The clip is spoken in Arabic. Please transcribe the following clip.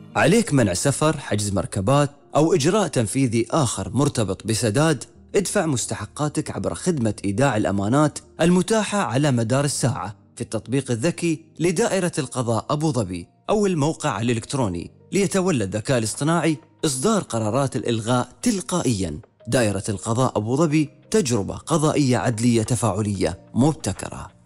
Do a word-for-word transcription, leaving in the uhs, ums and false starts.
عليك منع سفر، حجز مركبات أو إجراء تنفيذي آخر مرتبط بسداد. ادفع مستحقاتك عبر خدمة إيداع الأمانات المتاحة على مدار الساعة في التطبيق الذكي لدائرة القضاء أبو ظبي أو الموقع الإلكتروني. ليتولى الذكاء الاصطناعي إصدار قرارات الإلغاء تلقائياً. دائرة القضاء أبو ظبي، تجربة قضائية عدلية تفاعلية مبتكرة.